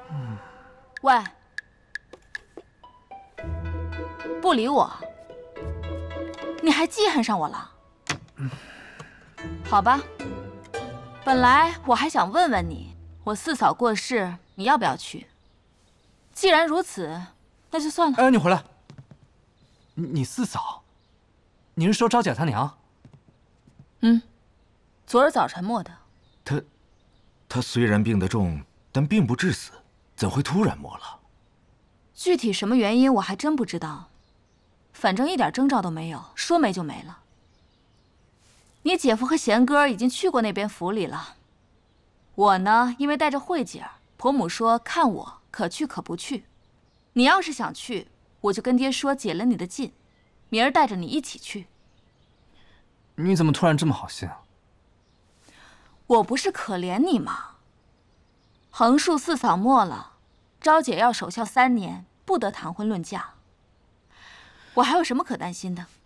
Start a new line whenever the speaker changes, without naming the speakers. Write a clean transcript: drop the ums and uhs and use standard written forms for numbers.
喂，不理我，你还记恨上我了？好吧，本来我还想问问你，我四嫂过世，你要不要去？既然如此，那就算了。
哎，你回来。你四嫂，你是说招姐她娘？
昨儿早晨没的。
她虽然病得重，但并不致死，怎会突然没了？
具体什么原因我还真不知道，反正一点征兆都没有，说没就没了。你姐夫和贤哥已经去过那边府里了，我呢，因为带着慧姐儿，婆母说看我可去可不去。你要是想去，我就跟爹说解了你的禁，明儿带着你一起去。
你怎么突然这么好心啊？
我不是可怜你吗？横竖四嫂没了，昭姐要守孝3年，不得谈婚论嫁。我还有什么可担心的？